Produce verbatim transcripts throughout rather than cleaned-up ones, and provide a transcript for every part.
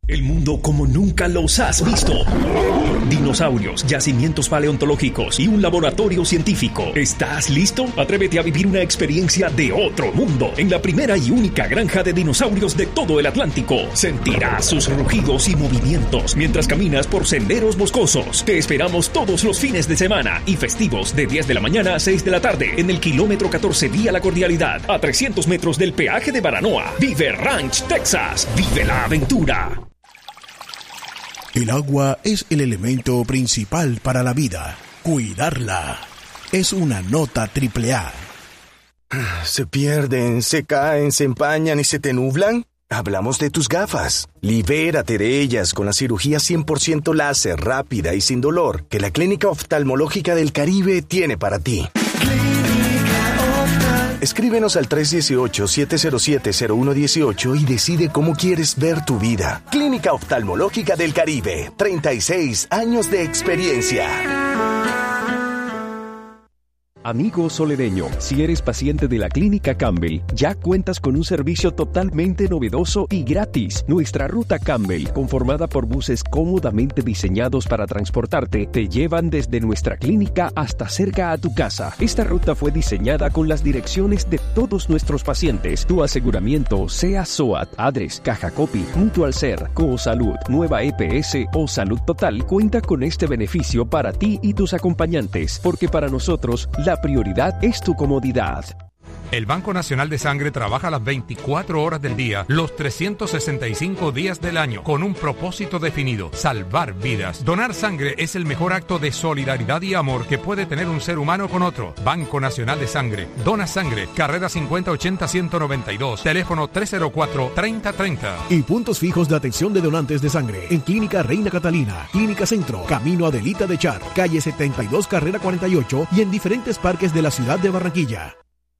El mundo como nunca los has visto. Dinosaurios, yacimientos paleontológicos y un laboratorio científico. ¿Estás listo? Atrévete a vivir una experiencia de otro mundo en la primera y única granja de dinosaurios de todo el Atlántico. Sentirás sus rugidos y movimientos mientras caminas por senderos boscosos. Te esperamos todos los fines de semana y festivos de diez de la mañana a seis de la tarde en el kilómetro catorce vía La Cordialidad, a trescientos metros del peaje de Baranoa. Vive Ranch, Texas. Vive la aventura. El agua es el elemento principal para la vida. Cuidarla es una nota triple A. ¿Se pierden, se caen, se empañan y se te nublan? Hablamos de tus gafas. Libérate de ellas con la cirugía cien por ciento láser, rápida y sin dolor que la Clínica Oftalmológica del Caribe tiene para ti. Escríbenos al tres uno ocho, siete cero siete, cero uno uno ocho y decide cómo quieres ver tu vida. Clínica Oftalmológica del Caribe. treinta y seis años de experiencia. Amigo solereño, si eres paciente de la Clínica Campbell, ya cuentas con un servicio totalmente novedoso y gratis. Nuestra ruta Campbell, conformada por buses cómodamente diseñados para transportarte, te llevan desde nuestra clínica hasta cerca a tu casa. Esta ruta fue diseñada con las direcciones de todos nuestros pacientes. Tu aseguramiento, sea SOAT, ADRES, Caja Copy, Mutual Ser, Cosalud, Nueva E P S o Salud Total, cuenta con este beneficio para ti y tus acompañantes, porque para nosotros, la prioridad es tu comodidad. El Banco Nacional de Sangre trabaja las veinticuatro horas del día, los trescientos sesenta y cinco días del año, con un propósito definido: salvar vidas. Donar sangre es el mejor acto de solidaridad y amor que puede tener un ser humano con otro. Banco Nacional de Sangre. Dona sangre. Carrera cincuenta ochenta ciento noventa y dos. Teléfono tres cero cuatro, treinta treinta. Y puntos fijos de atención de donantes de sangre en Clínica Reina Catalina, Clínica Centro, Camino Adelita de Char, calle setenta y dos, carrera cuarenta y ocho y en diferentes parques de la ciudad de Barranquilla.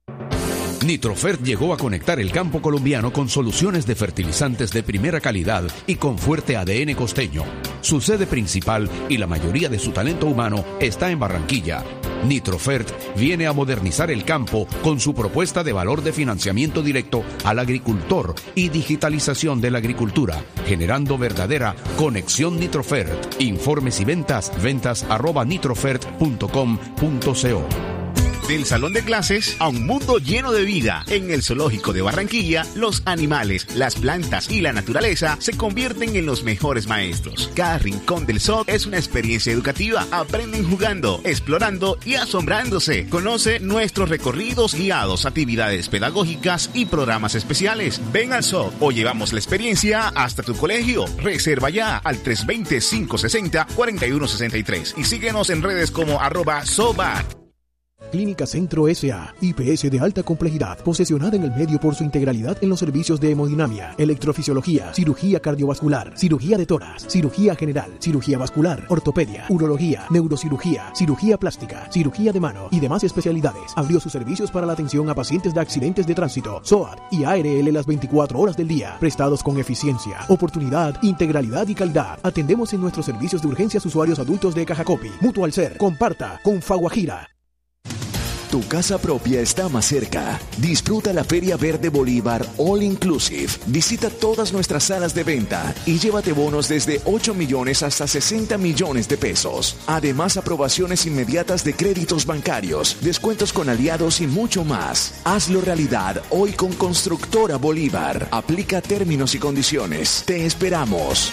Nitrofert llegó a conectar el campo colombiano con soluciones de fertilizantes de primera calidad y con fuerte A D N costeño. Su sede principal y la mayoría de su talento humano está en Barranquilla. Nitrofert viene a modernizar el campo con su propuesta de valor de financiamiento directo al agricultor y digitalización de la agricultura, generando verdadera conexión Nitrofert. Informes y ventas, ventas arroba nitrofert punto com punto co. Del salón de clases a un mundo lleno de vida. En el Zoológico de Barranquilla, los animales, las plantas y la naturaleza se convierten en los mejores maestros. Cada rincón del zoo es una experiencia educativa. Aprenden jugando, explorando y asombrándose. Conoce nuestros recorridos guiados, actividades pedagógicas y programas especiales. Ven al zoo o llevamos la experiencia hasta tu colegio. Reserva ya al tres dos cero, cinco seis cero, cuatro uno seis tres y síguenos en redes como arroba zoobat. Clínica Centro S A, I P S de alta complejidad, posesionada en el medio por su integralidad en los servicios de hemodinamia, electrofisiología, cirugía cardiovascular, cirugía de tórax, cirugía general, cirugía vascular, ortopedia, urología, neurocirugía, cirugía plástica, cirugía de mano y demás especialidades. Abrió sus servicios para la atención a pacientes de accidentes de tránsito, SOAT y A R L las veinticuatro horas del día, prestados con eficiencia, oportunidad, integralidad y calidad. Atendemos en nuestros servicios de urgencias usuarios adultos de Caja Copy, Mutual Ser, Comparta, con Faguajira. Tu casa propia está más cerca. Disfruta la Feria Verde Bolívar All Inclusive. Visita todas nuestras salas de venta y llévate bonos desde ocho millones hasta sesenta millones de pesos. Además, aprobaciones inmediatas de créditos bancarios, descuentos con aliados y mucho más. Hazlo realidad hoy con Constructora Bolívar. Aplica términos y condiciones. Te esperamos.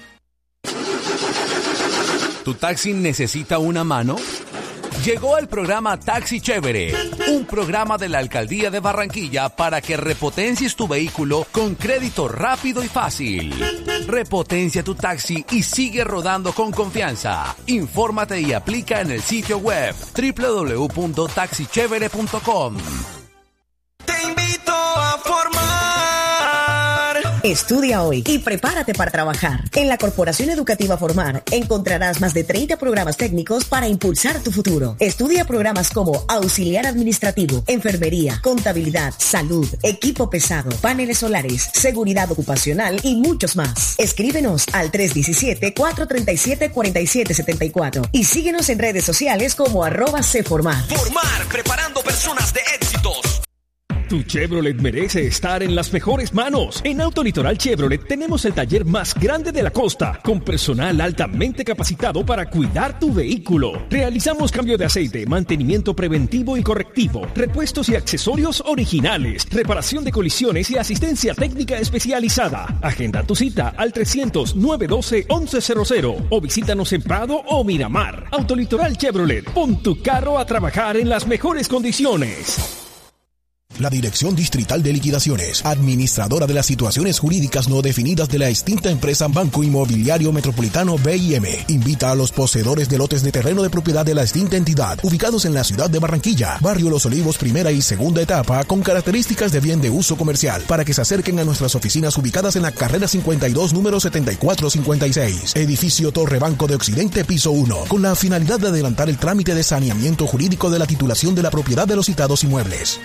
¿Tu taxi necesita una mano? Llegó el programa Taxi Chévere, un programa de la Alcaldía de Barranquilla para que repotencies tu vehículo con crédito rápido y fácil. Repotencia tu taxi y sigue rodando con confianza. Infórmate y aplica en el sitio web doble u doble u doble u punto taxi chévere punto com. Te invito a formar. Estudia hoy y prepárate para trabajar. En la Corporación Educativa Formar encontrarás más de treinta programas técnicos para impulsar tu futuro. Estudia programas como auxiliar administrativo, enfermería, contabilidad, salud, equipo pesado, paneles solares, seguridad ocupacional y muchos más. Escríbenos al tres uno siete, cuatro tres siete, cuatro siete siete cuatro y síguenos en redes sociales como arroba cformar. Formar, preparando personas de éxitos. Tu Chevrolet merece estar en las mejores manos. En Autolitoral Chevrolet tenemos el taller más grande de la costa, con personal altamente capacitado para cuidar tu vehículo. Realizamos cambio de aceite, mantenimiento preventivo y correctivo, repuestos y accesorios originales, reparación de colisiones y asistencia técnica especializada. Agenda tu cita al trescientos, nueve doce, once cero cero o visítanos en Prado o Miramar. Autolitoral Chevrolet, pon tu carro a trabajar en las mejores condiciones. La Dirección Distrital de Liquidaciones, administradora de las situaciones jurídicas no definidas de la extinta empresa Banco Inmobiliario Metropolitano B I M, invita a los poseedores de lotes de terreno de propiedad de la extinta entidad, ubicados en la ciudad de Barranquilla, barrio Los Olivos, primera y segunda etapa, con características de bien de uso comercial, para que se acerquen a nuestras oficinas ubicadas en la carrera cincuenta y dos, número setenta y cuatro cincuenta y seis, edificio Torre Banco de Occidente, piso uno, con la finalidad de adelantar el trámite de saneamiento jurídico de la titulación de la propiedad de los citados inmuebles.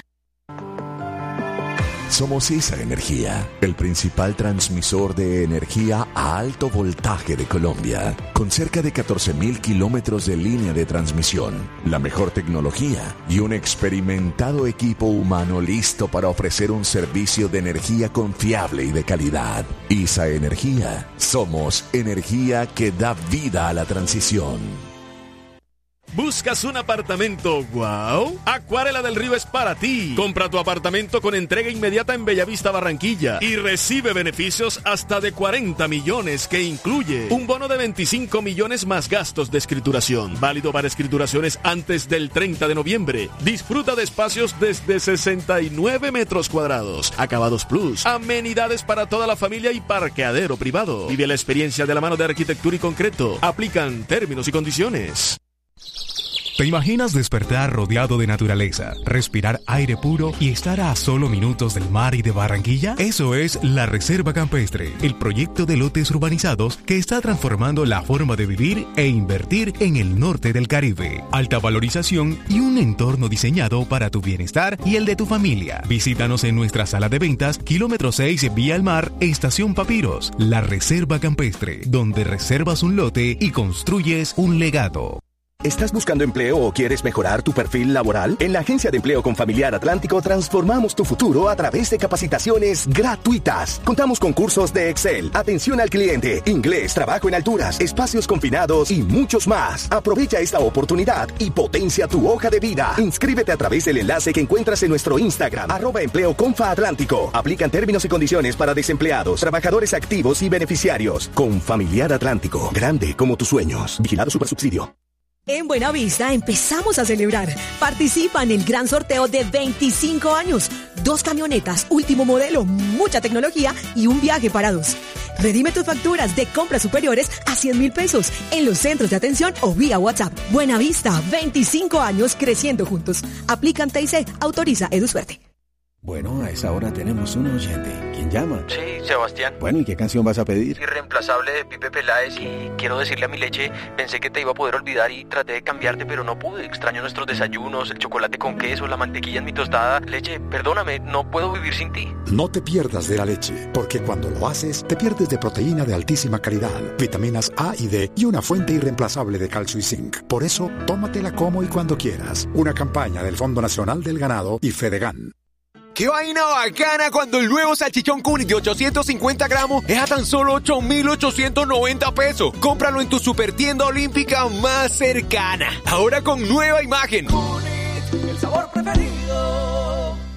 Somos esa energía, el principal transmisor de energía a alto voltaje de Colombia, con cerca de catorce mil kilómetros de línea de transmisión, la mejor tecnología y un experimentado equipo humano listo para ofrecer un servicio de energía confiable y de calidad. I S A Energía, somos energía que da vida a la transición. ¿Buscas un apartamento wow? Acuarela del Río es para ti. Compra tu apartamento con entrega inmediata en Bellavista, Barranquilla y recibe beneficios hasta de cuarenta millones que incluye un bono de veinticinco millones más gastos de escrituración. Válido para escrituraciones antes del treinta de noviembre. Disfruta de espacios desde sesenta y nueve metros cuadrados. Acabados Plus. Amenidades para toda la familia y parqueadero privado. Vive la experiencia de la mano de Arquitectura y Concreto. Aplican términos y condiciones. ¿Te imaginas despertar rodeado de naturaleza, respirar aire puro y estar a solo minutos del mar y de Barranquilla? Eso es la Reserva Campestre, el proyecto de lotes urbanizados que está transformando la forma de vivir e invertir en el norte del Caribe. Alta valorización y un entorno diseñado para tu bienestar y el de tu familia. Visítanos en nuestra sala de ventas, kilómetro seis, Vía al Mar, Estación Papiros. La Reserva Campestre, donde reservas un lote y construyes un legado. ¿Estás buscando empleo o quieres mejorar tu perfil laboral? En la Agencia de Empleo Confamiliar Atlántico transformamos tu futuro a través de capacitaciones gratuitas. Contamos con cursos de Excel, atención al cliente, inglés, trabajo en alturas, espacios confinados y muchos más. Aprovecha esta oportunidad y potencia tu hoja de vida. Inscríbete a través del enlace que encuentras en nuestro Instagram, arroba Empleo Confa Atlántico. Aplican términos y condiciones para desempleados, trabajadores activos y beneficiarios. Confamiliar Atlántico, grande como tus sueños. Vigilado Supersubsidio. En Buenavista empezamos a celebrar. Participa en el gran sorteo de veinticinco años. Dos camionetas, último modelo, mucha tecnología y un viaje para dos. Redime tus facturas de compras superiores a cien mil pesos en los centros de atención o vía WhatsApp. Buenavista, veinticinco años creciendo juntos. Aplican T I C, autoriza EduSuerte. Bueno, a esa hora tenemos un oyente. ¿Quién llama? Sí, Sebastián. Bueno, ¿y qué canción vas a pedir? Irreemplazable de Pipe Peláez. Y quiero decirle a mi leche, pensé que te iba a poder olvidar y traté de cambiarte, pero no pude. Extraño nuestros desayunos, el chocolate con queso, la mantequilla en mi tostada. Leche, perdóname, no puedo vivir sin ti. No te pierdas de la leche, porque cuando lo haces, te pierdes de proteína de altísima calidad, vitaminas A y D y una fuente irreemplazable de calcio y zinc. Por eso, tómatela como y cuando quieras. Una campaña del Fondo Nacional del Ganado y Fedegan. ¡Qué vaina bacana cuando el nuevo salchichón Cuni de ochocientos cincuenta gramos es a tan solo ocho mil ochocientos noventa pesos! Cómpralo en tu supertienda olímpica más cercana. Ahora con nueva imagen. Cuni, el sabor preferido.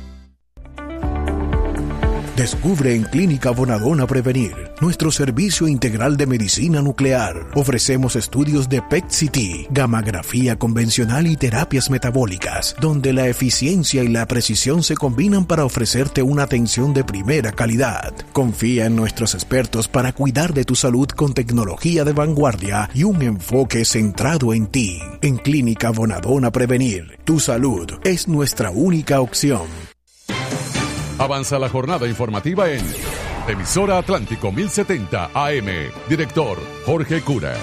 Descubre en Clínica Bonadona Prevenir nuestro servicio integral de medicina nuclear. Ofrecemos estudios de P E T C T, gammagrafía convencional y terapias metabólicas, donde la eficiencia y la precisión se combinan para ofrecerte una atención de primera calidad. Confía en nuestros expertos para cuidar de tu salud con tecnología de vanguardia y un enfoque centrado en ti. En Clínica Bonadona Prevenir, tu salud es nuestra única opción. Avanza la jornada informativa en Emisora Atlántico mil setenta A M. Director Jorge Cura.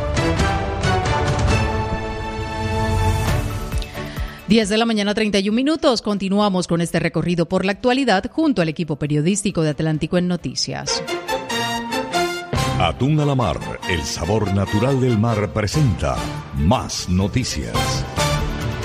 diez de la mañana, treinta y un minutos. Continuamos con este recorrido por la actualidad junto al equipo periodístico de Atlántico en Noticias. Atún a la mar, el sabor natural del mar presenta Más Noticias.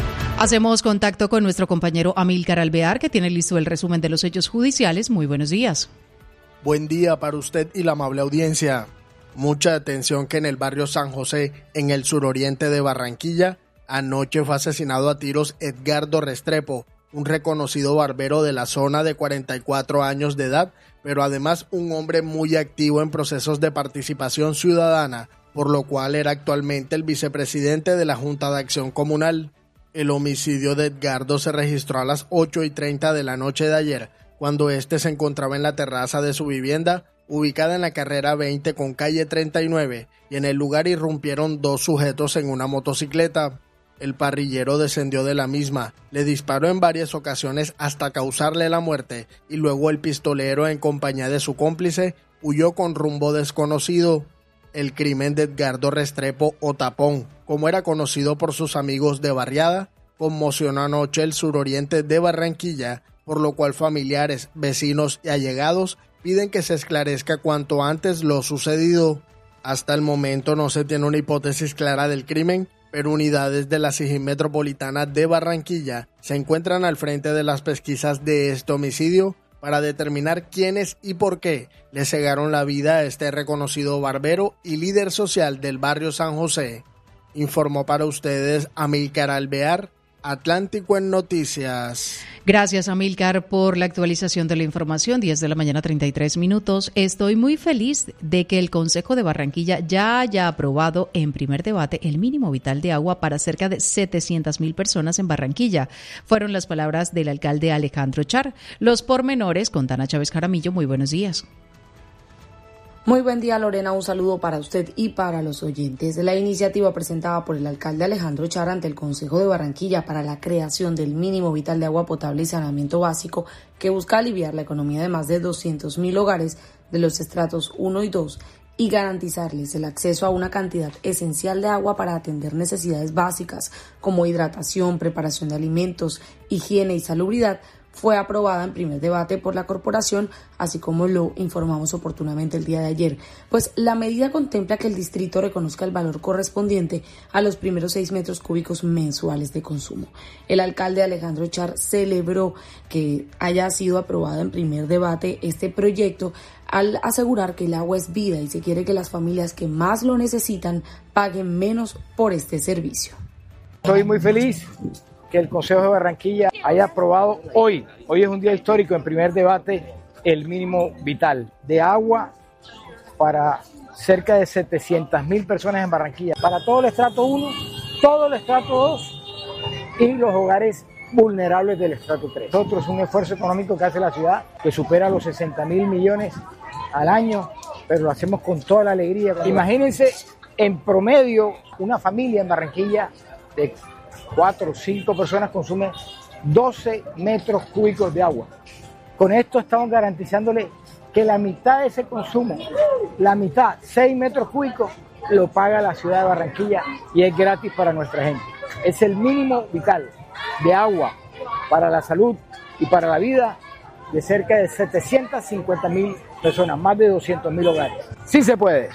Hacemos contacto con nuestro compañero Amílcar Alvear, que tiene listo el resumen de los hechos judiciales. Muy buenos días. Buen día para usted y la amable audiencia. Mucha atención que en el barrio San José, en el suroriente de Barranquilla, anoche fue asesinado a tiros Edgardo Restrepo, un reconocido barbero de la zona de cuarenta y cuatro años de edad, pero además un hombre muy activo en procesos de participación ciudadana, por lo cual era actualmente el vicepresidente de la Junta de Acción Comunal. El homicidio de Edgardo se registró a las ocho y treinta de la noche de ayer, cuando éste se encontraba en la terraza de su vivienda, ubicada en la carrera veinte con calle treinta y nueve, y en el lugar irrumpieron dos sujetos en una motocicleta. El parrillero descendió de la misma, le disparó en varias ocasiones hasta causarle la muerte, y luego el pistolero, en compañía de su cómplice, huyó con rumbo desconocido. El crimen de Edgardo Restrepo, o Tapón, como era conocido por sus amigos de barriada, conmocionó anoche el suroriente de Barranquilla, por lo cual familiares, vecinos y allegados piden que se esclarezca cuanto antes lo sucedido. Hasta el momento no se tiene una hipótesis clara del crimen, pero unidades de la C I G I Metropolitana de Barranquilla se encuentran al frente de las pesquisas de este homicidio para determinar quiénes y por qué le cegaron la vida a este reconocido barbero y líder social del barrio San José. Informó para ustedes Amílcar Alvear, Atlántico en Noticias. Gracias, Amílcar, por la actualización de la información. diez de la mañana, treinta y tres minutos. Estoy muy feliz de que el Consejo de Barranquilla ya haya aprobado en primer debate el mínimo vital de agua para cerca de setecientas mil personas en Barranquilla. Fueron las palabras del alcalde Alejandro Char. Los pormenores con Dana Chávez Jaramillo. Muy buenos días. Muy buen día, Lorena, un saludo para usted y para los oyentes. La iniciativa presentada por el alcalde Alejandro Char ante el Consejo de Barranquilla para la creación del mínimo vital de agua potable y saneamiento básico, que busca aliviar la economía de más de doscientos mil hogares de los estratos uno y dos y garantizarles el acceso a una cantidad esencial de agua para atender necesidades básicas como hidratación, preparación de alimentos, higiene y salubridad, fue aprobada en primer debate por la corporación, así como lo informamos oportunamente el día de ayer. Pues la medida contempla que el distrito reconozca el valor correspondiente a los primeros seis metros cúbicos mensuales de consumo. El alcalde Alejandro Char celebró que haya sido aprobado en primer debate este proyecto al asegurar que el agua es vida y se quiere que las familias que más lo necesitan paguen menos por este servicio. Estoy muy feliz que el Consejo de Barranquilla haya aprobado hoy, hoy es un día histórico, en primer debate, el mínimo vital de agua para cerca de setecientas mil personas en Barranquilla, para todo el estrato uno, todo el estrato dos y los hogares vulnerables del estrato tres. Nosotros, un esfuerzo económico que hace la ciudad que supera los sesenta mil millones al año, pero lo hacemos con toda la alegría. Imagínense, en promedio, una familia en Barranquilla de cuatro o cinco personas consumen doce metros cúbicos de agua. Con esto estamos garantizándole que la mitad de ese consumo, la mitad, seis metros cúbicos, lo paga la ciudad de Barranquilla y es gratis para nuestra gente. Es el mínimo vital de agua para la salud y para la vida de cerca de setecientas cincuenta mil personas, más de doscientos mil hogares. Sí se puede.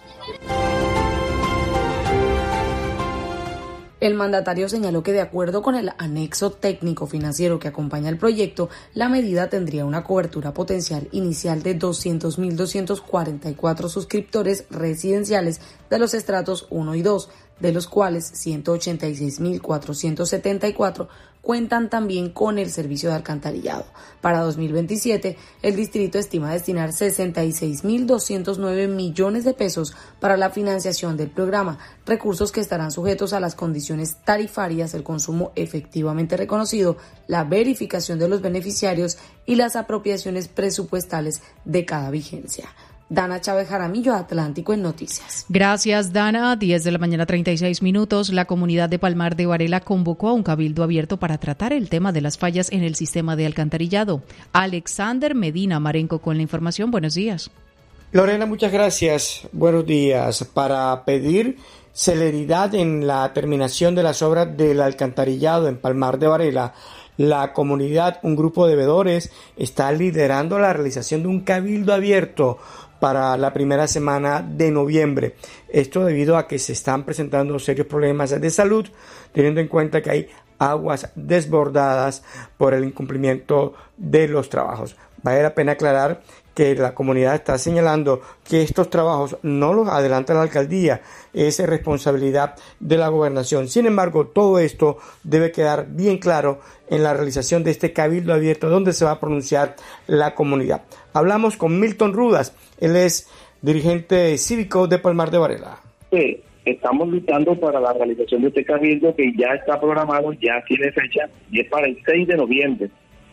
El mandatario señaló que de acuerdo con el anexo técnico financiero que acompaña el proyecto, la medida tendría una cobertura potencial inicial de doscientos mil doscientos cuarenta y cuatro suscriptores residenciales de los estratos uno y dos, de los cuales ciento ochenta y seis mil cuatrocientos setenta y cuatro cuentan también con el servicio de alcantarillado. Para dos mil veintisiete, el distrito estima destinar sesenta y seis mil doscientos nueve millones de pesos para la financiación del programa, recursos que estarán sujetos a las condiciones tarifarias, el consumo efectivamente reconocido, la verificación de los beneficiarios y las apropiaciones presupuestales de cada vigencia. Dana Chávez Jaramillo, Atlántico en Noticias. Gracias, Dana. diez de la mañana, treinta y seis minutos. La comunidad de Palmar de Varela convocó a un cabildo abierto para tratar el tema de las fallas en el sistema de alcantarillado. Alexander Medina Marenco con la información. Buenos días. Lorena, muchas gracias. Buenos días. Para pedir celeridad en la terminación de las obras del alcantarillado en Palmar de Varela, la comunidad, un grupo de veedores, está liderando la realización de un cabildo abierto para la primera semana de noviembre. Esto debido a que se están presentando serios problemas de salud, teniendo en cuenta que hay aguas desbordadas por el incumplimiento de los trabajos. Vale la pena aclarar que la comunidad está señalando que estos trabajos no los adelanta la alcaldía, es responsabilidad de la gobernación. Sin embargo, todo esto debe quedar bien claro en la realización de este cabildo abierto donde se va a pronunciar la comunidad. Hablamos con Milton Rudas, él es dirigente cívico de Palmar de Varela. Sí, estamos luchando para la realización de este cabildo que ya está programado, ya tiene fecha y es para el seis de noviembre.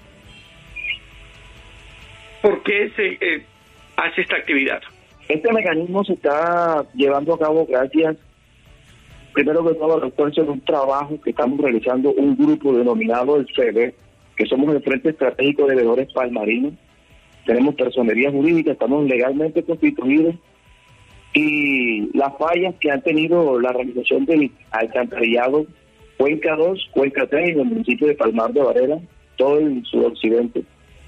¿Por qué se eh, hace esta actividad? Este mecanismo se está llevando a cabo gracias, primero que todo, a la ausencia de un trabajo que estamos realizando un grupo denominado el C B, que somos el Frente Estratégico de Veedores Palmarinos. Tenemos personería jurídica, estamos legalmente constituidos y las fallas que han tenido la realización del alcantarillado Cuenca dos, Cuenca tres en el municipio de Palmar de Varela, todo el suroccidente.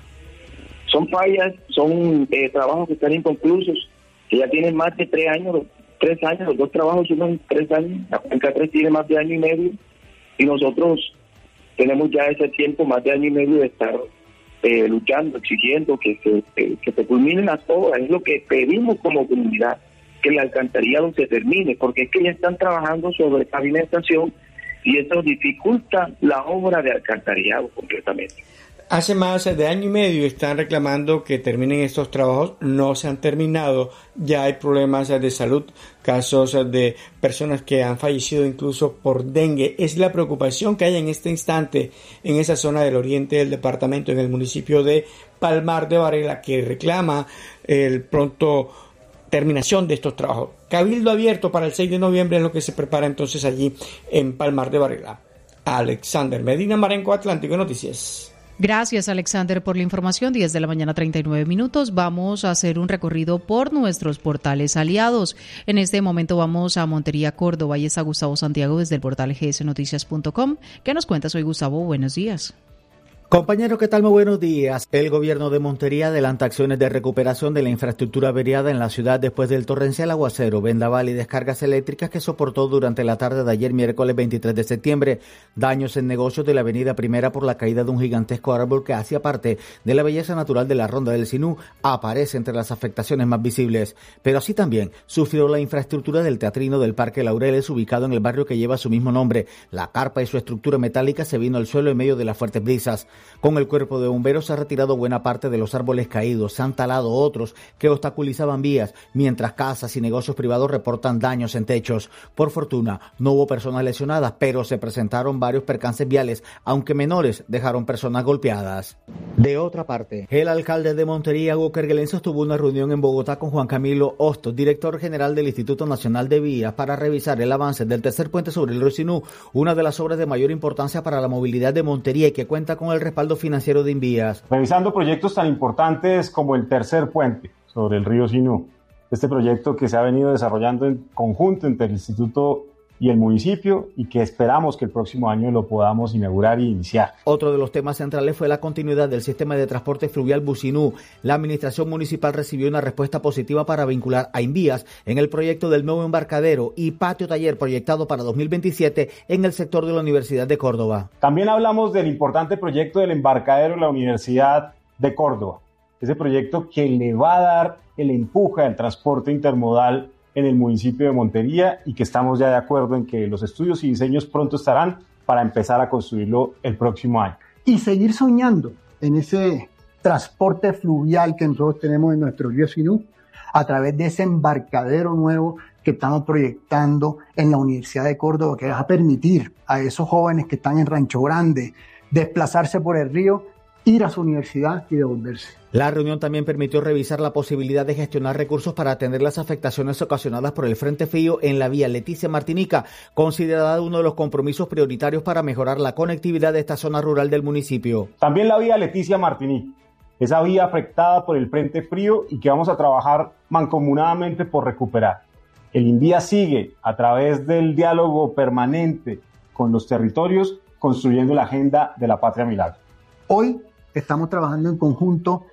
Son fallas, son eh, trabajos que están inconclusos, que ya tienen más de tres años, tres años, los dos trabajos suman tres años, la Cuenca tres tiene más de año y medio, y nosotros tenemos ya ese tiempo, más de año y medio de estar eh, luchando, exigiendo que se, que, que se culminen las obras. Es lo que pedimos como comunidad, que el alcantarillado se termine, porque es que ya están trabajando sobre pavimentación y eso dificulta la obra de alcantarillado completamente. Hace más de año y medio están reclamando que terminen estos trabajos, no se han terminado, ya hay problemas de salud, casos de personas que han fallecido incluso por dengue. Es la preocupación que hay en este instante en esa zona del oriente del departamento, en el municipio de Palmar de Varela, que reclama el pronto terminación de estos trabajos. Cabildo abierto para el seis de noviembre es lo que se prepara entonces allí en Palmar de Varela. Alexander Medina, Marenco, Atlántico Noticias. Gracias, Alexander, por la información. diez de la mañana, treinta y nueve minutos. Vamos a hacer un recorrido por nuestros portales aliados. En este momento vamos a Montería, Córdoba, y está Gustavo Santiago desde el portal g s noticias punto com. ¿Qué nos cuentas hoy, Gustavo? Buenos días. Compañero, ¿qué tal? Muy buenos días. El gobierno de Montería adelanta acciones de recuperación de la infraestructura averiada en la ciudad después del torrencial aguacero, vendaval y descargas eléctricas que soportó durante la tarde de ayer miércoles veintitrés de septiembre. Daños en negocios de la avenida Primera por la caída de un gigantesco árbol que hacía parte de la belleza natural de la Ronda del Sinú aparece entre las afectaciones más visibles. Pero así también sufrió la infraestructura del teatrino del Parque Laureles, ubicado en el barrio que lleva su mismo nombre. La carpa y su estructura metálica se vino al suelo en medio de las fuertes brisas. Con el cuerpo de bomberos se ha retirado buena parte de los árboles caídos, se han talado otros que obstaculizaban vías, mientras casas y negocios privados reportan daños en techos. Por fortuna, no hubo personas lesionadas, pero se presentaron varios percances viales, aunque menores dejaron personas golpeadas. De otra parte, el alcalde de Montería, Hugo Kerguelen, sostuvo una reunión en Bogotá con Juan Camilo Hostos, director general del Instituto Nacional de Vías, para revisar el avance del tercer puente sobre el río Sinú, una de las obras de mayor importancia para la movilidad de Montería y que cuenta con el respaldo financiero de Invías. Revisando proyectos tan importantes como el tercer puente sobre el río Sinú, este proyecto que se ha venido desarrollando en conjunto entre el Instituto y el municipio y que esperamos que el próximo año lo podamos inaugurar y iniciar. Otro de los temas centrales fue la continuidad del sistema de transporte fluvial Businú. La administración municipal recibió una respuesta positiva para vincular a Invías en el proyecto del nuevo embarcadero y patio taller proyectado para dos mil veintisiete en el sector de la Universidad de Córdoba. También hablamos del importante proyecto del embarcadero en la Universidad de Córdoba, ese proyecto que le va a dar el empuje al transporte intermodal en el municipio de Montería y que estamos ya de acuerdo en que los estudios y diseños pronto estarán para empezar a construirlo el próximo año. Y seguir soñando en ese transporte fluvial que nosotros tenemos en nuestro río Sinú a través de ese embarcadero nuevo que estamos proyectando en la Universidad de Córdoba, que va a permitir a esos jóvenes que están en Rancho Grande desplazarse por el río, ir a su universidad y devolverse. La reunión también permitió revisar la posibilidad de gestionar recursos para atender las afectaciones ocasionadas por el Frente Frío en la vía Leticia Martinica, considerada uno de los compromisos prioritarios para mejorar la conectividad de esta zona rural del municipio. También la vía Leticia Martinica, esa vía afectada por el Frente Frío y que vamos a trabajar mancomunadamente por recuperar. El Invías sigue a través del diálogo permanente con los territorios construyendo la agenda de la Patria Milagro. Hoy estamos trabajando en conjunto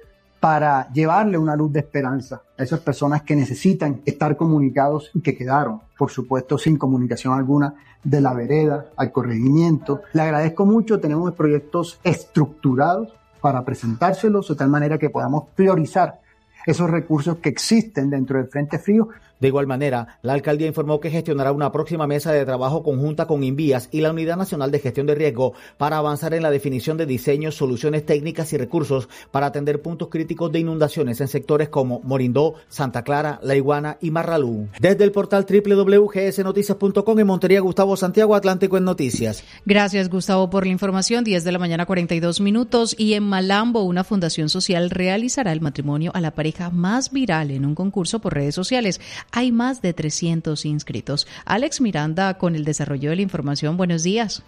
para llevarle una luz de esperanza a esas personas que necesitan estar comunicados y que quedaron, por supuesto, sin comunicación alguna de la vereda al corregimiento. Le agradezco mucho, tenemos proyectos estructurados para presentárselos de tal manera que podamos priorizar esos recursos que existen dentro del Frente Frío. De igual manera, la alcaldía informó que gestionará una próxima mesa de trabajo conjunta con Invías y la Unidad Nacional de Gestión de Riesgo para avanzar en la definición de diseños, soluciones técnicas y recursos para atender puntos críticos de inundaciones en sectores como Morindó, Santa Clara, La Iguana y Marralú. Desde el portal doble u doble u doble u punto g s noticias punto com en Montería, Gustavo Santiago, Atlántico en Noticias. Gracias, Gustavo, por la información. diez de la mañana, cuarenta y dos minutos. Y en Malambo, una fundación social realizará el matrimonio a la pareja más viral en un concurso por redes sociales. Hay más de trescientos inscritos. Alex Miranda con el desarrollo de la información. Buenos días.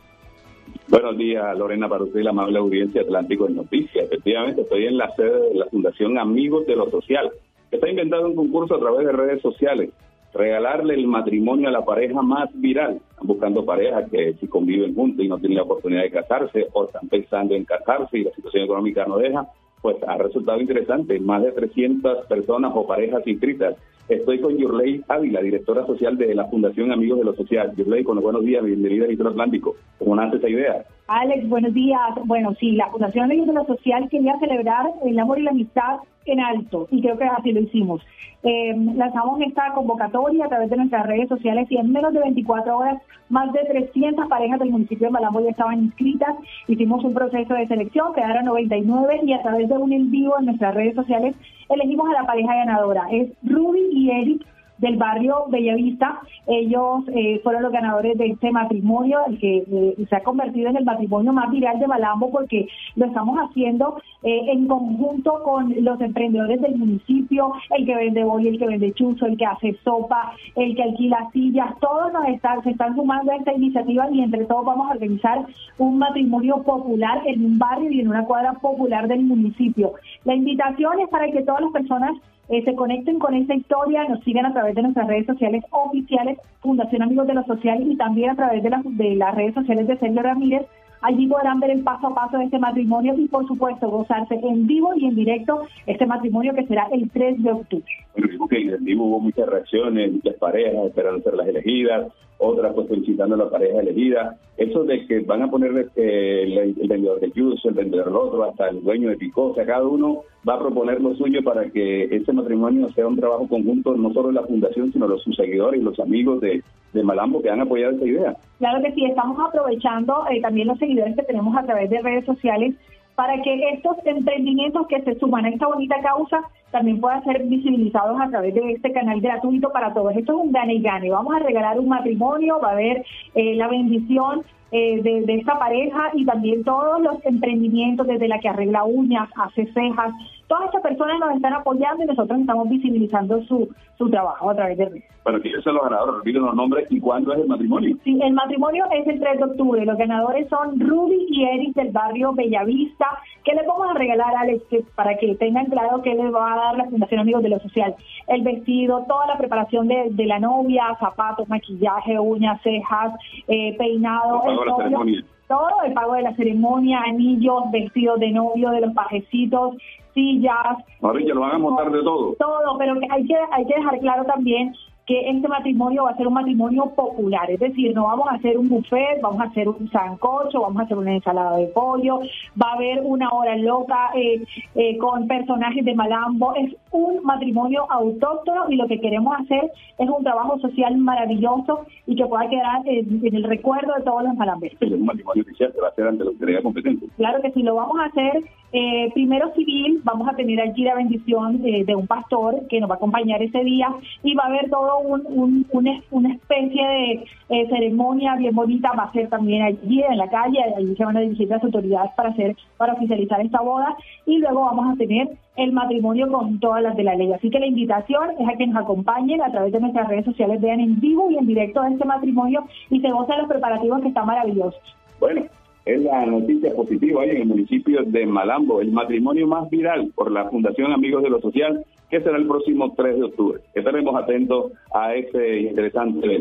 Buenos días, Lorena, para usted y la amable audiencia Atlántico en Noticias. Efectivamente, estoy en la sede de la Fundación Amigos de lo Social, que está inventando un concurso a través de redes sociales. Regalarle el matrimonio a la pareja más viral. Están buscando parejas que si conviven juntos y no tienen la oportunidad de casarse o están pensando en casarse y la situación económica no deja, pues ha resultado interesante. Más de trescientas personas o parejas inscritas. Estoy con Yurley Ávila, directora social de la Fundación Amigos de lo Social. Yurley, con los buenos días, bienvenida a Editor Atlántico. ¿Cómo nace esa idea? Alex, buenos días. Bueno, sí, la Fundación Amigos de lo Social quería celebrar el amor y la amistad en alto, y creo que así lo hicimos. Eh, lanzamos esta convocatoria a través de nuestras redes sociales y en menos de veinticuatro horas más de trescientas parejas del municipio de Malambo ya estaban inscritas. Hicimos un proceso de selección, quedaron noventa y nueve y a través de un en vivo en nuestras redes sociales elegimos a la pareja ganadora. Es Ruby y Eric del barrio Bellavista. Ellos eh, fueron los ganadores de este matrimonio, el que eh, se ha convertido en el matrimonio más viral de Malambo, porque lo estamos haciendo eh, en conjunto con los emprendedores del municipio, el que vende bollo, el que vende chuzo, el que hace sopa, el que alquila sillas. Todos nos están, se están sumando a esta iniciativa y entre todos vamos a organizar un matrimonio popular en un barrio y en una cuadra popular del municipio. La invitación es para que todas las personas Eh, se conecten con esta historia, nos sigan a través de nuestras redes sociales oficiales, Fundación Amigos de lo Social, y también a través de, la, de las redes sociales de Sergio Ramírez. Allí podrán ver el paso a paso de este matrimonio y, por supuesto, gozarse en vivo y en directo este matrimonio que será el tres de octubre. Bueno, digo que en vivo hubo muchas reacciones, muchas parejas esperando ser las elegidas, otras pues felicitando a la pareja elegida. Eso de que van a poner eh, el, el vendedor de juice, el vendedor del otro, hasta el dueño de Picosa, cada uno va a proponer lo suyo para que este matrimonio sea un trabajo conjunto, no solo de la fundación, sino de sus seguidores y los amigos de, de Malambo que han apoyado esta idea. Claro que sí, estamos aprovechando eh, también los seguidores que tenemos a través de redes sociales para que estos emprendimientos que se suman a esta bonita causa también puedan ser visibilizados a través de este canal gratuito para todos. Esto es un gane y gane. Vamos a regalar un matrimonio, va a haber eh, la bendición eh, de, de esta pareja y también todos los emprendimientos, desde la que arregla uñas, hace cejas. Todas estas personas nos están apoyando y nosotros estamos visibilizando su, su trabajo a través de redes. Bueno, ¿quiénes son los ganadores? Repiten los nombres y cuándo es el matrimonio. Sí, el matrimonio es el tres de octubre. Los ganadores son Ruby y Eric del barrio Bellavista. ¿Qué les vamos a regalar, Alex? Que, para que tengan claro qué les va a dar la Fundación Amigos de lo Social. El vestido, toda la preparación de, de la novia, zapatos, maquillaje, uñas, cejas, eh, peinado, el novio, todo, el pago de la ceremonia, anillos, vestidos de novio, de los pajecitos, sillas. Mauricio, lo van a montar de todo. Todo, pero hay que, hay que dejar claro también que este matrimonio va a ser un matrimonio popular, es decir, no vamos a hacer un buffet, vamos a hacer un sancocho, vamos a hacer una ensalada de pollo, va a haber una hora loca eh, eh, con personajes de Malambo. Es un matrimonio autóctono y lo que queremos hacer es un trabajo social maravilloso y que pueda quedar en, en el recuerdo de todos los malamberos. Es un matrimonio oficial que va a ser ante la autoridad competente. Claro que sí, lo vamos a hacer eh, primero civil, vamos a tener allí la bendición eh, de un pastor que nos va a acompañar ese día y va a haber todo Un, un, una, una especie de eh, ceremonia bien bonita. Va a ser también allí en la calle, allí se van a dirigir las autoridades para hacer para oficializar esta boda y luego vamos a tener el matrimonio con todas las de la ley. Así que la invitación es a que nos acompañen a través de nuestras redes sociales, vean en vivo y en directo este matrimonio y se gozan los preparativos que están maravillosos. Bueno, es la noticia positiva hoy en el municipio de Malambo, el matrimonio más viral por la Fundación Amigos de lo Social, que será el próximo tres de octubre. Estaremos atentos a este interesante evento.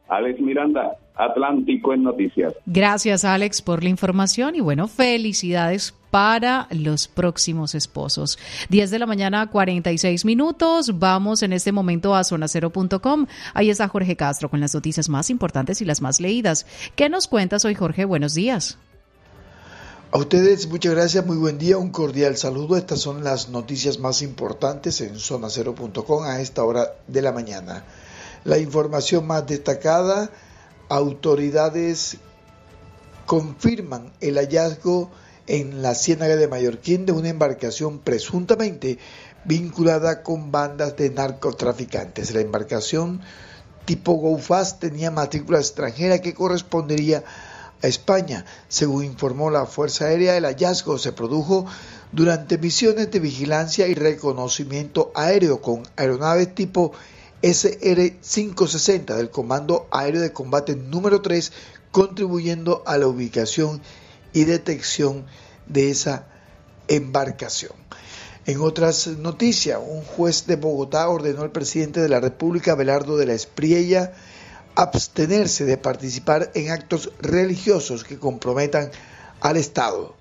Alex Miranda, Atlántico en Noticias. Gracias, Alex, por la información y bueno, felicidades para los próximos esposos. diez de la mañana, cuarenta y seis minutos. Vamos en este momento a zona cero punto com. Ahí está Jorge Castro con las noticias más importantes y las más leídas. ¿Qué nos cuentas hoy, Jorge? Buenos días. A ustedes, muchas gracias, muy buen día, un cordial saludo. Estas son las noticias más importantes en zona cero punto com a esta hora de la mañana. La información más destacada: autoridades confirman el hallazgo en la Ciénaga de Mallorquín de una embarcación presuntamente vinculada con bandas de narcotraficantes. La embarcación tipo Go Fast tenía matrícula extranjera que correspondería a España. Según informó la Fuerza Aérea, el hallazgo se produjo durante misiones de vigilancia y reconocimiento aéreo con aeronaves tipo ese erre quinientos sesenta del Comando Aéreo de Combate número tres, contribuyendo a la ubicación y detección de esa embarcación. En otras noticias, un juez de Bogotá ordenó al presidente de la República, Abelardo de la Espriella, abstenerse de participar en actos religiosos que comprometan al Estado.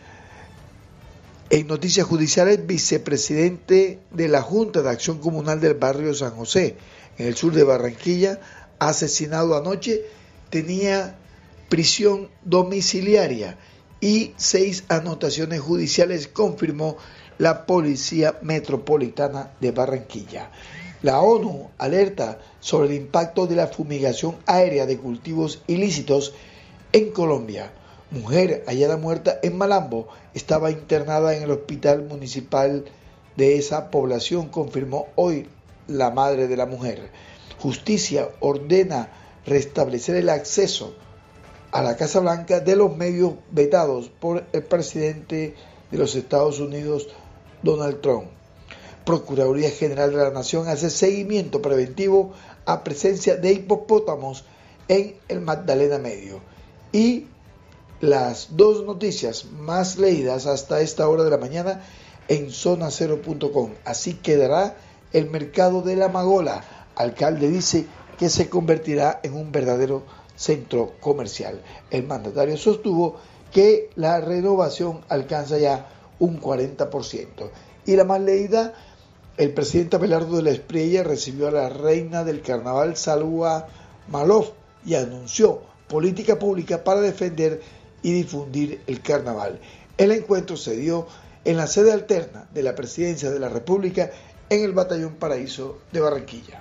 En noticias judiciales, vicepresidente de la Junta de Acción Comunal del barrio San José, en el sur de Barranquilla, asesinado anoche, tenía prisión domiciliaria y seis anotaciones judiciales, confirmó la Policía Metropolitana de Barranquilla. La ONU alerta sobre el impacto de la fumigación aérea de cultivos ilícitos en Colombia. Mujer hallada muerta en Malambo estaba internada en el hospital municipal de esa población, confirmó hoy la madre de la mujer. Justicia ordena restablecer el acceso a la Casa Blanca de los medios vetados por el presidente de los Estados Unidos, Donald Trump. Procuraduría General de la Nación hace seguimiento preventivo a presencia de hipopótamos en el Magdalena Medio. Y las dos noticias más leídas hasta esta hora de la mañana en zona cero punto com. Así quedará el mercado de la Magola. Alcalde dice que se convertirá en un verdadero centro comercial. El mandatario sostuvo que la renovación alcanza ya un cuarenta por ciento. Y la más leída: el presidente Abelardo de la Espriella recibió a la reina del carnaval, Salwa Malouf, y anunció política pública para defender y difundir el carnaval. El encuentro se dio en la sede alterna de la Presidencia de la República en el Batallón Paraíso de Barranquilla.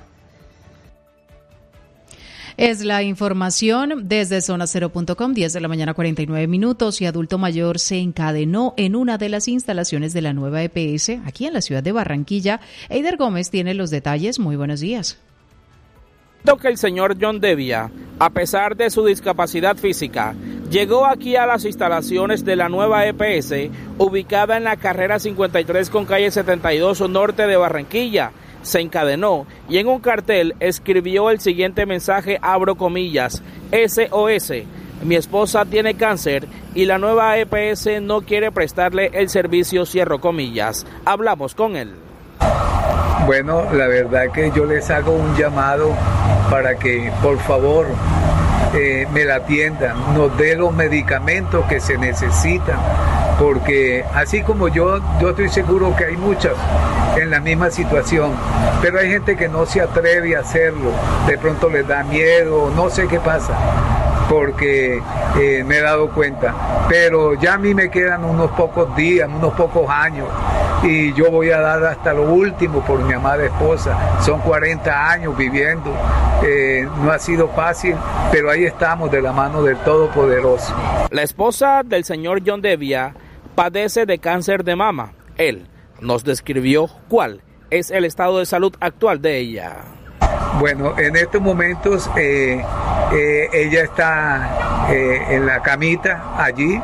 Es la información desde zona cero punto com, diez de la mañana, cuarenta y nueve minutos, y adulto mayor se encadenó en una de las instalaciones de la nueva E P S aquí en la ciudad de Barranquilla. Eider Gómez tiene los detalles. Muy buenos días. Que el señor John Devia, a pesar de su discapacidad física, llegó aquí a las instalaciones de la nueva E P S, ubicada en la carrera cincuenta y tres con calle setenta y dos norte de Barranquilla. Se encadenó y en un cartel escribió el siguiente mensaje, abro comillas: S O S, mi esposa tiene cáncer y la nueva E P S no quiere prestarle el servicio, cierro comillas. Hablamos con él. Bueno, la verdad que yo les hago un llamado para que por favor eh, me la atiendan, nos dé los medicamentos que se necesitan, porque así como yo, yo estoy seguro que hay muchas en la misma situación, pero hay gente que no se atreve a hacerlo, de pronto les da miedo, no sé qué pasa, porque eh, me he dado cuenta, pero ya a mí me quedan unos pocos días, unos pocos años, y yo voy a dar hasta lo último por mi amada esposa. Son cuarenta años viviendo, eh, no ha sido fácil, pero ahí estamos de la mano del Todopoderoso. La esposa del señor John Devia padece de cáncer de mama. Él nos describió cuál es el estado de salud actual de ella. Bueno, en estos momentos eh, eh, ella está eh, en la camita allí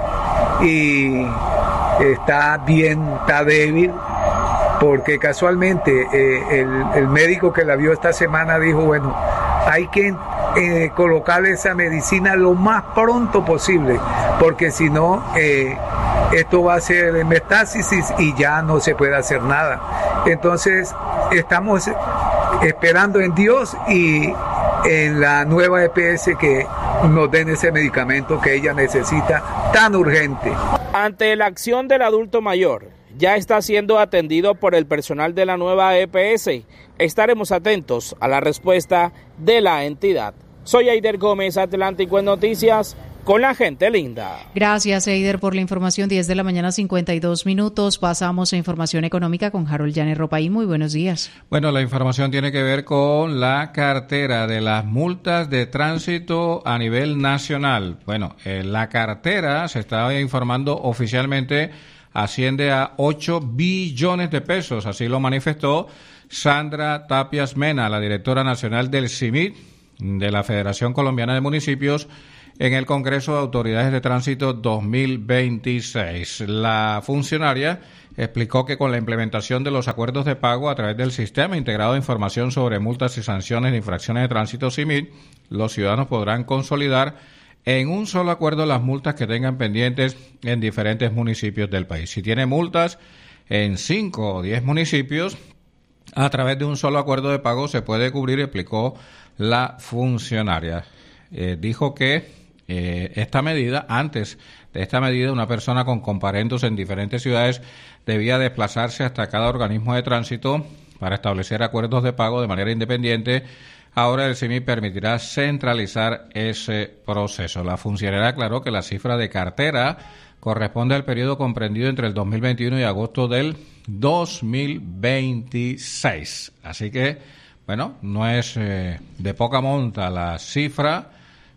y está bien, está débil, porque casualmente eh, el, el médico que la vio esta semana dijo, bueno, hay que eh, colocarle esa medicina lo más pronto posible, porque si no, eh, esto va a ser metástasis y ya no se puede hacer nada. Entonces, estamos esperando en Dios y en la nueva E P S que nos den ese medicamento que ella necesita tan urgente. Ante la acción del adulto mayor, ya está siendo atendido por el personal de la nueva E P S. Estaremos atentos a la respuesta de la entidad. Soy Eider Gómez, Atlántico en Noticias, con la gente linda. Gracias, Eider, por la información. diez de la mañana, cincuenta y dos minutos. Pasamos a información económica con Harold Llanes Ropaí. Muy buenos días. Bueno, la información tiene que ver con la cartera de las multas de tránsito a nivel nacional. Bueno, eh, la cartera, se está informando oficialmente, asciende a ocho billones de pesos. Así lo manifestó Sandra Tapias Mena, la directora nacional del C I M I T, de la Federación Colombiana de Municipios, en el Congreso de Autoridades de Tránsito dos mil veintiséis. La funcionaria explicó que con la implementación de los acuerdos de pago a través del Sistema Integrado de Información sobre Multas y Sanciones de Infracciones de Tránsito C I M I T, los ciudadanos podrán consolidar en un solo acuerdo las multas que tengan pendientes en diferentes municipios del país. Si tiene multas en cinco o diez municipios, a través de un solo acuerdo de pago se puede cubrir, explicó la funcionaria. Eh, dijo que eh, esta medida, antes de esta medida, una persona con comparendos en diferentes ciudades debía desplazarse hasta cada organismo de tránsito para establecer acuerdos de pago de manera independiente. Ahora el C I M I permitirá centralizar ese proceso. La funcionaria aclaró que la cifra de cartera corresponde al periodo comprendido entre el dos mil veintiuno y agosto del dos mil veintiséis. Así que, bueno, no es eh, de poca monta la cifra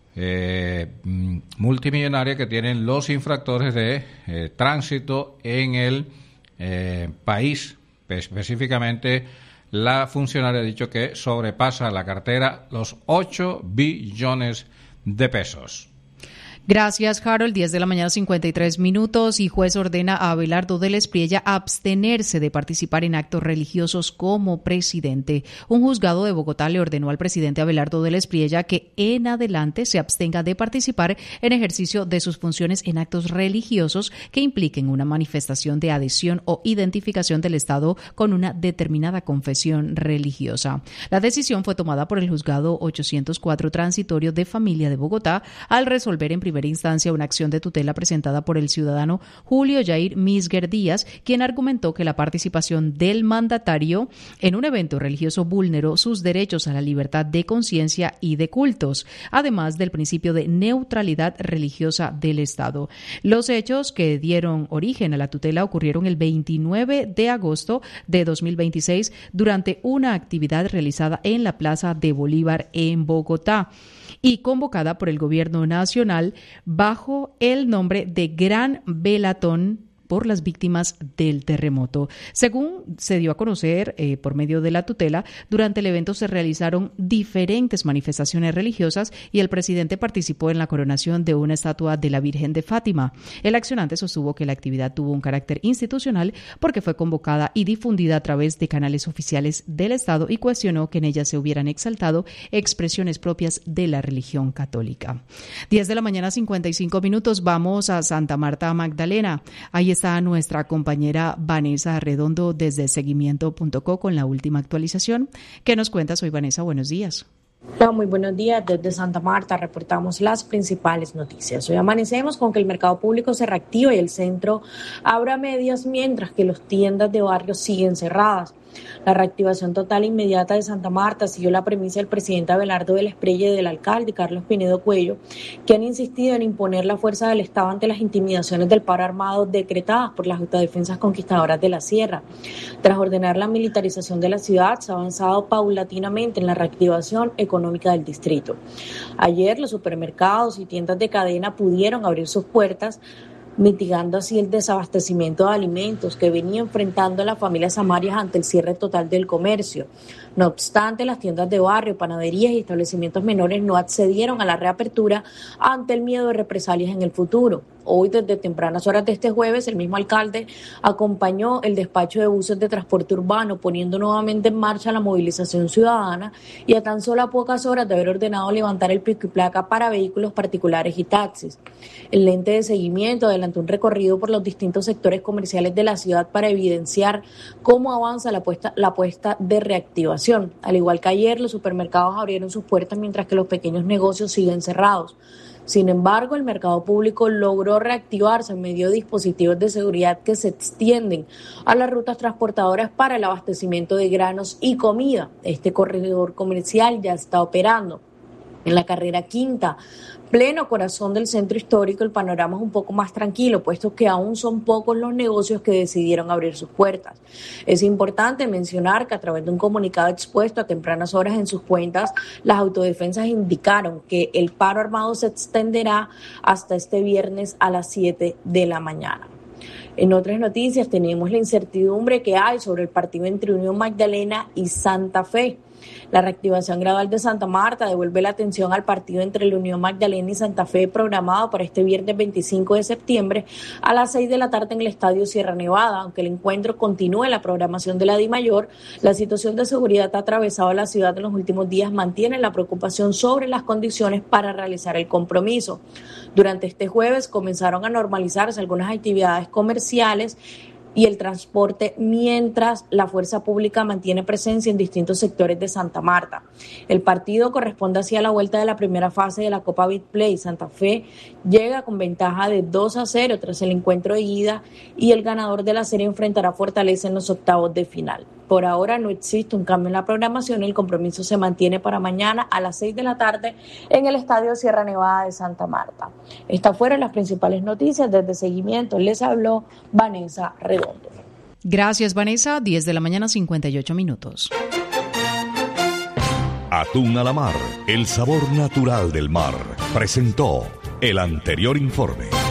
eh, multimillonaria que tienen los infractores de eh, tránsito en el eh, país. Específicamente, la funcionaria ha dicho que sobrepasa la cartera los ocho billones de pesos. Gracias, Harold. diez de la mañana, cincuenta y tres minutos, y juez ordena a Abelardo del Espriella abstenerse de participar en actos religiosos como presidente. Un juzgado de Bogotá le ordenó al presidente Abelardo del Espriella que en adelante se abstenga de participar en ejercicio de sus funciones en actos religiosos que impliquen una manifestación de adhesión o identificación del Estado con una determinada confesión religiosa. La decisión fue tomada por el juzgado ochocientos cuatro transitorio de familia de Bogotá al resolver en primera instancia una acción de tutela presentada por el ciudadano Julio Yair Misger Díaz, quien argumentó que la participación del mandatario en un evento religioso vulneró sus derechos a la libertad de conciencia y de cultos, además del principio de neutralidad religiosa del Estado. Los hechos que dieron origen a la tutela ocurrieron el veintinueve de agosto de dos mil veintiséis durante una actividad realizada en la Plaza de Bolívar en Bogotá y convocada por el Gobierno Nacional bajo el nombre de Gran Velatón por las víctimas del terremoto. Según se dio a conocer eh, por medio de la tutela, durante el evento se realizaron diferentes manifestaciones religiosas y el presidente participó en la coronación de una estatua de la Virgen de Fátima. El accionante sostuvo que la actividad tuvo un carácter institucional porque fue convocada y difundida a través de canales oficiales del Estado y cuestionó que en ella se hubieran exaltado expresiones propias de la religión católica. diez de la mañana, cincuenta y cinco minutos, vamos a Santa Marta Magdalena. Ahí está nuestra compañera Vanessa Redondo desde seguimiento punto co con la última actualización. ¿Qué nos cuentas hoy, Vanessa? Buenos días. Hola, muy buenos días. Desde Santa Marta reportamos las principales noticias. Hoy amanecemos con que el mercado público se reactiva y el centro abra medias, mientras que las tiendas de barrio siguen cerradas. La reactivación total e inmediata de Santa Marta siguió la premisa del presidente Abelardo del Espriella y del alcalde Carlos Pinedo Cuello, que han insistido en imponer la fuerza del Estado ante las intimidaciones del paro armado decretadas por las autodefensas conquistadoras de la Sierra. Tras ordenar la militarización de la ciudad, se ha avanzado paulatinamente en la reactivación económica del distrito. Ayer los supermercados y tiendas de cadena pudieron abrir sus puertas, mitigando así el desabastecimiento de alimentos que venía enfrentando las familias samarias ante el cierre total del comercio. No obstante, las tiendas de barrio, panaderías y establecimientos menores no accedieron a la reapertura ante el miedo de represalias en el futuro. Hoy, desde tempranas horas de este jueves, el mismo alcalde acompañó el despacho de buses de transporte urbano, poniendo nuevamente en marcha la movilización ciudadana y a tan solo a pocas horas de haber ordenado levantar el pico y placa para vehículos particulares y taxis. El ente de seguimiento adelantó un recorrido por los distintos sectores comerciales de la ciudad para evidenciar cómo avanza la apuesta, la apuesta de reactivación. Al igual que ayer, los supermercados abrieron sus puertas mientras que los pequeños negocios siguen cerrados. Sin embargo, el mercado público logró reactivarse en medio de dispositivos de seguridad que se extienden a las rutas transportadoras para el abastecimiento de granos y comida. Este corredor comercial ya está operando. En la carrera quinta, pleno corazón del centro histórico, el panorama es un poco más tranquilo, puesto que aún son pocos los negocios que decidieron abrir sus puertas. Es importante mencionar que a través de un comunicado expuesto a tempranas horas en sus cuentas, las autodefensas indicaron que el paro armado se extenderá hasta este viernes a las siete de la mañana. En otras noticias, tenemos la incertidumbre que hay sobre el partido entre Unión Magdalena y Santa Fe. La reactivación gradual de Santa Marta devuelve la atención al partido entre la Unión Magdalena y Santa Fe programado para este viernes veinticinco de septiembre a las seis de la tarde en el Estadio Sierra Nevada. Aunque el encuentro continúe en la programación de la DIMAYOR, la situación de seguridad que ha atravesado la ciudad en los últimos días mantiene la preocupación sobre las condiciones para realizar el compromiso. Durante este jueves comenzaron a normalizarse algunas actividades comerciales y el transporte, mientras la fuerza pública mantiene presencia en distintos sectores de Santa Marta. El partido corresponde así a la vuelta de la primera fase de la Copa Bitplay. Santa Fe llega con ventaja de dos a cero tras el encuentro de ida y el ganador de la serie enfrentará a Fortaleza en los octavos de final. Por ahora no existe un cambio en la programación y el compromiso se mantiene para mañana a las seis de la tarde en el Estadio Sierra Nevada de Santa Marta. Estas fueron las principales noticias. Desde Seguimiento les habló Vanessa Redondo. Gracias, Vanessa. diez de la mañana, cincuenta y ocho minutos. Atún a la mar, el sabor natural del mar. Presentó el anterior informe.